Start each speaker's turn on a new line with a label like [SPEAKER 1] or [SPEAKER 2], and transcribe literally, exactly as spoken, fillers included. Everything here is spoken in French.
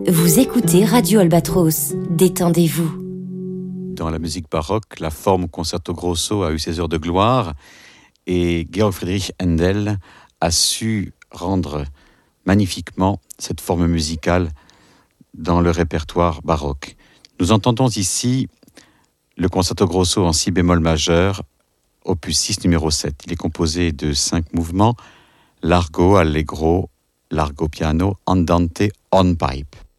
[SPEAKER 1] Vous écoutez Radio Albatros, détendez-vous.
[SPEAKER 2] Dans la musique baroque, la forme concerto grosso a eu ses heures de gloire et Georg Friedrich Händel a su rendre magnifiquement cette forme musicale dans le répertoire baroque. Nous entendons ici le concerto grosso en si bémol majeur, opus six numéro sept. Il est composé de cinq mouvements, largo, allegro, largo piano, andante, on pipe.